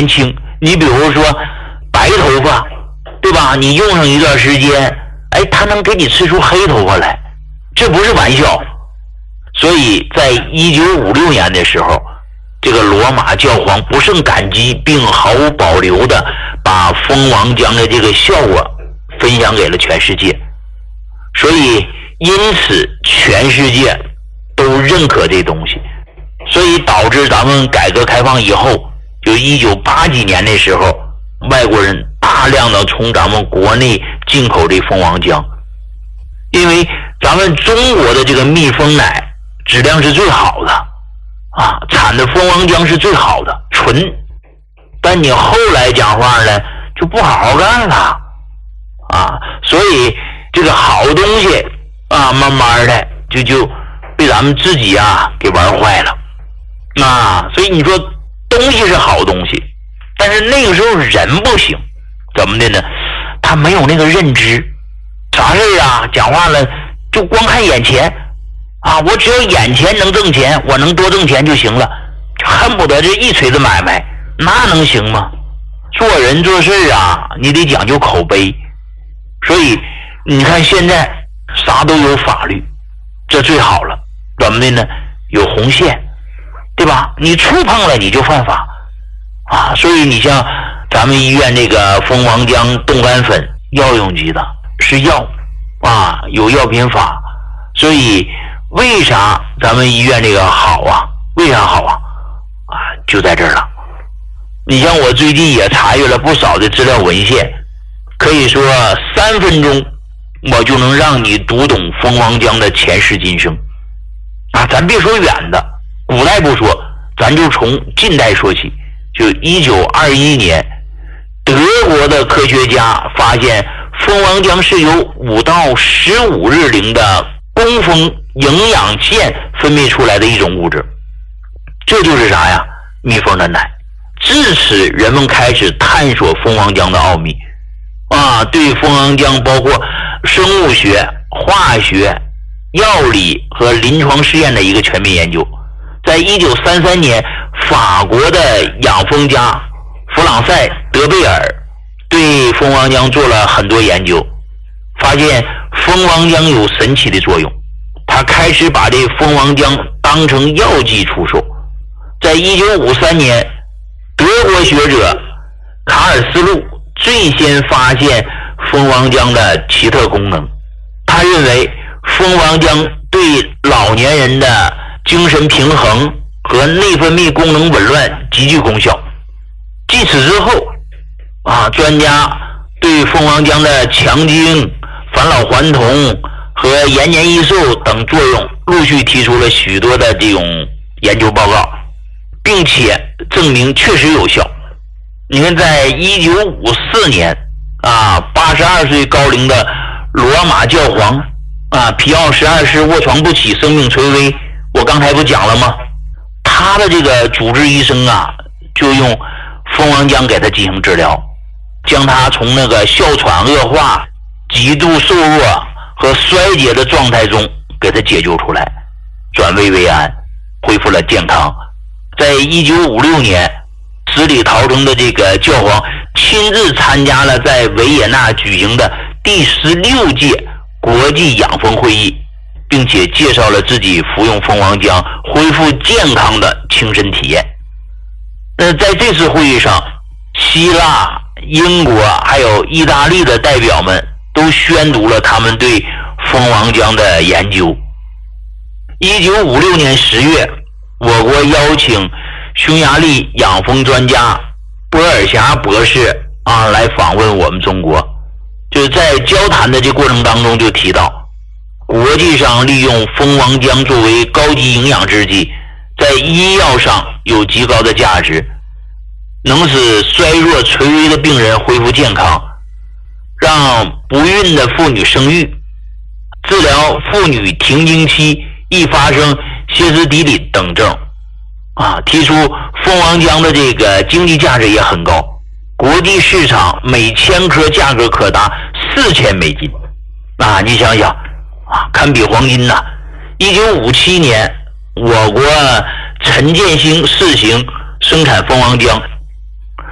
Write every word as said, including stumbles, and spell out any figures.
年轻。你比如说白头发，对吧？你用上一段时间，哎，它能给你吃出黑头发来，这不是玩笑。所以在一九五六年的时候，这个罗马教皇不胜感激，并毫无保留的把蜂王浆的这个效果分享给了全世界。所以因此全世界都认可这东西，所以导致咱们改革开放以后，就一九八几年的时候，外国人大量的从咱们国内进口这蜂王浆，因为咱们中国的这个蜜蜂奶质量是最好的啊，产的蜂王浆是最好的，纯。但你后来讲话呢，就不好好干了啊，所以这个好东西啊，慢慢的就就被咱们自己啊给玩坏了啊。所以你说东西是好东西，但是那个时候人不行，怎么的呢？他没有那个认知，啥事啊讲话了就光看眼前啊，我只要眼前能挣钱，我能多挣钱就行了，就恨不得这一锤子买卖，那能行吗？做人做事啊，你得讲究口碑。所以你看现在啥都有法律，这最好了。怎么的呢？有红线，对吧？你触碰了你就犯法啊。所以你像咱们医院这个蜂王浆冻干粉，药用级的，是药啊，有药品法。所以为啥咱们医院这个好啊？为啥好啊？啊，就在这儿了。你像我最近也查阅了不少的资料文献，可以说三分钟我就能让你读懂蜂王浆的前世今生啊！咱别说远的，古代不说，咱就从近代说起。就一九二一年，德国的科学家发现蜂王浆是由五到十五日龄的工蜂营养腺分泌出来的一种物质，这就是啥呀？蜜蜂的奶。自此人们开始探索蜂王浆的奥秘啊，对蜂王浆包括生物学、化学、药理和临床试验的一个全面研究。在一九三三年，法国的养蜂家弗朗塞·德贝尔对蜂王浆做了很多研究，发现蜂王浆有神奇的作用，他开始把这蜂王浆当成药剂出售。在一九五三年，德国学者卡尔斯路最先发现蜂王浆的奇特功能，他认为蜂王浆对老年人的精神平衡和内分泌功能紊乱极具功效。继此之后啊，专家对蜂王浆的强精、返老还童和延年益寿等作用陆续提出了许多的这种研究报告，并且证明确实有效。你看，在一九五四年啊，八十二岁高龄的罗马教皇啊，皮奥十二世卧床不起，生命垂危，我刚才不讲了吗？他的这个主治医生啊，就用蜂王浆给他进行治疗，将他从那个哮喘恶化、极度瘦弱和衰竭的状态中给他解救出来，转危为安，恢复了健康。在一九五六年，死里逃生的这个教皇亲自参加了在维也纳举行的第十六届国际养蜂会议，并且介绍了自己服用蜂王浆恢复健康的亲身体验。那在这次会议上，希腊、英国还有意大利的代表们都宣读了他们对蜂王浆的研究。一九五六年十月，我国邀请匈牙利养蜂专家波尔霞博士啊来访问我们中国。就是在交谈的这过程当中就提到，国际上利用蜂王浆作为高级营养制剂，在医药上有极高的价值，能使衰弱垂危的病人恢复健康，让不孕的妇女生育，治疗妇女停经期易发生歇斯底里等症啊，提出蜂王浆的这个经济价值也很高，国际市场每千颗价格可达四千美金啊！你想想啊，堪比黄金呐！一九五七年，我国陈建兴试行生产蜂王浆，